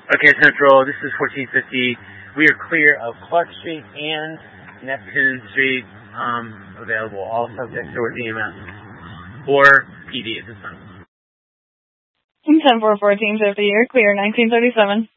Okay, Central, this is 1450. We are clear of Clark Street and Neptune Street, available. All subjects are with EMS or PD at this time. 10-4-1450, you're clear, 1937.